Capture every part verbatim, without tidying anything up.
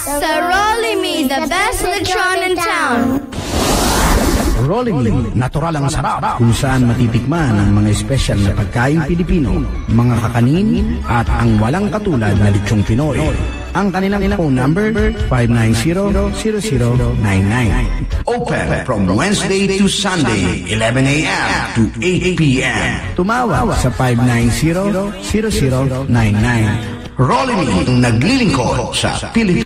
Sarolimi, the best lechon in town. Rolimi, natural ang sarap, kung saan matitikman ang mga espesyal na pagkain Pilipino, mga kakanin, at ang walang katulad na lechong Pinoy. Ang kanilang phone number, five nine zero, zero zero nine nine. Open from Wednesday to Sunday, eleven a m to eight p m Tumawag sa five nine zero, zero zero nine nine. Rolimi, ang naglilingkod sa Pilipinas.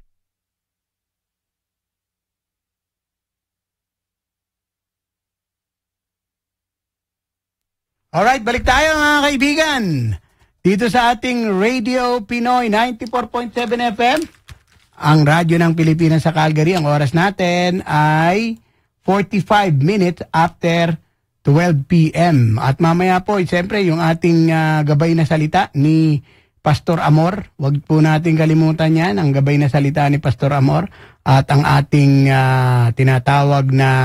Alright, balik tayo mga kaibigan. Dito sa ating Radio Pinoy ninety-four point seven F M, ang radyo ng Pilipinas sa Calgary. Ang oras natin ay forty-five minutes after twelve p m At mamaya po, siyempre, yung ating uh, gabay na salita ni Pastor Amor. Huwag po natin kalimutan yan, ang gabay na salita ni Pastor Amor. At ang ating uh, tinatawag na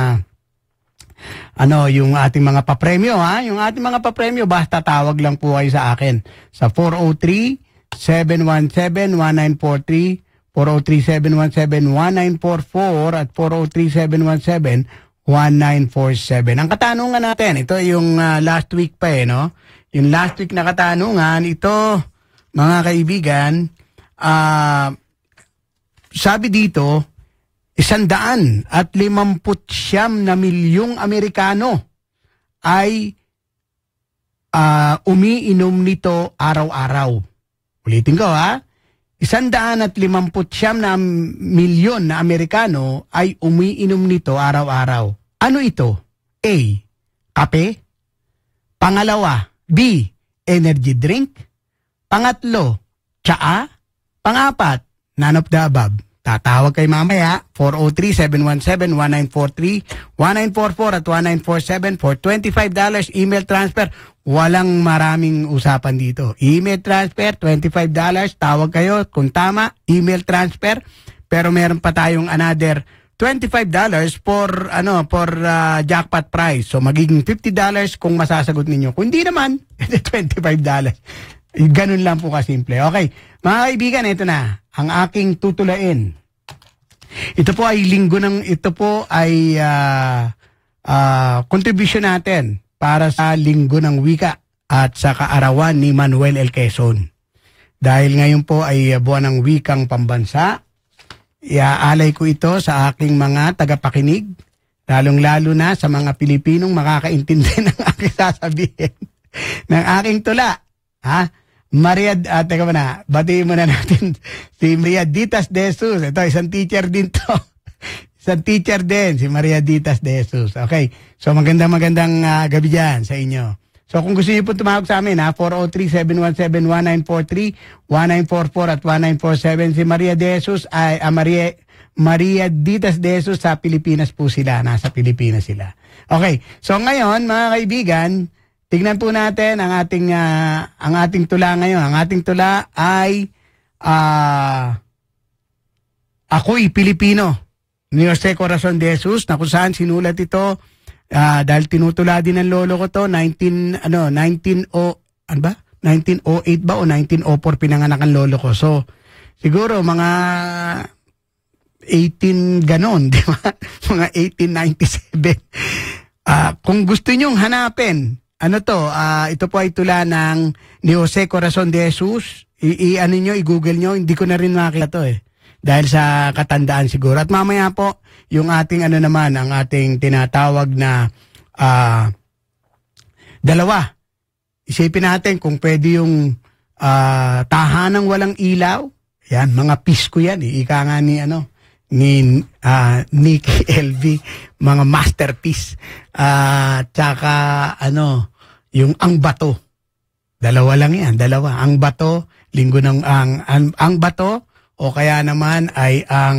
ano, yung ating mga papremyo, ha? Yung ating mga papremyo, basta tawag lang po kayo sa akin sa four oh three, seven one seven, one nine four three, four oh three, seven one seven, one nine four four at four oh three, seven one seven, one nine four seven. Ang katanungan natin, ito yung uh, last week pa eh, no? Yung last week na katanungan, ito, mga kaibigan, uh, sabi dito, Isandaan at limamput siyam na milyong Amerikano ay uh, umiinom nito araw-araw. Ulitin ko ha. Isandaan at limamput siyam na milyon na Amerikano ay umiinom nito araw-araw. Ano ito? A. Kape. Pangalawa, B. Energy drink. Pangatlo, tsaa. Pangapat, none of the above. Tatawag kay mamaya, four oh three, seven one seven, one nine four three, one nine four four at one nine four seven for twenty-five dollars email transfer. Walang maraming usapan dito. Email transfer, twenty-five dollars. Tawag kayo kung tama, email transfer. Pero meron pa tayong another twenty-five dollars for, ano, for uh, jackpot prize. So magiging fifty dollars kung masasagot ninyo. Kung hindi naman, twenty-five dollars. Ganun lang po kasimple. Okay, mga kaibigan, ito na ang aking tutulain. Ito po ay linggo ng, ito po ay uh, uh, contribution natin para sa linggo ng wika at sa kaarawan ni Manuel L. Quezon. Dahil ngayon po ay buwan ng wikang pambansa, iaalay ko ito sa aking mga tagapakinig, lalong-lalo na sa mga Pilipinong makakaintindi ng aking sasabihin, ng aking tula. Ha? Maria, uh, teka mo na, batiin muna natin si Maria Ditas de Jesus. Ito, isang teacher din to. Isang teacher din, si Maria Ditas de Jesus. Okay, so magandang magandang uh, gabi dyan sa inyo. So kung gusto niyo po tumawag sa amin, ha, four oh three, seven one seven, one nine four three, one nine four four at one nine four seven. Si Maria de Jesus, ay, uh, Maria, Maria Ditas de Jesus, sa Pilipinas po sila. Nasa Pilipinas sila. Okay, so ngayon, mga kaibigan, tignan po natin ang ating uh, ang ating tula ngayon. Ang ating tula ay uh, Ako'y Pilipino ni Jose Corazon de Jesus, na kung saan sinulat ito uh, dahil tinutula din ng lolo ko to, nineteen ano nineteen oh ano ba? nineteen oh eight ba o nineteen oh four pinanganak ang lolo ko. So siguro mga eighteen ganon, di ba? Mga eighteen ninety-seven. Uh, kung gusto nyong hanapin, ano to, uh, ito po ay tula ng ni Jose Corazon de Jesus. I, i ano nyo, i-google nyo, hindi ko na rin makita to eh. Dahil sa katandaan siguro. At mamaya po, yung ating ano naman, ang ating tinatawag na uh, dalawa. Isipin natin kung pwede yung uh, tahanang walang ilaw. Yan, mga pisko yan eh. Ika nga ni ano, ni uh, Nicky L V, mga masterpiece. Uh, tsaka ano, yung Ang Bato. Dalawa lang yan, dalawa. Ang Bato, linggo ng ang ang, ang Bato, o kaya naman ay ang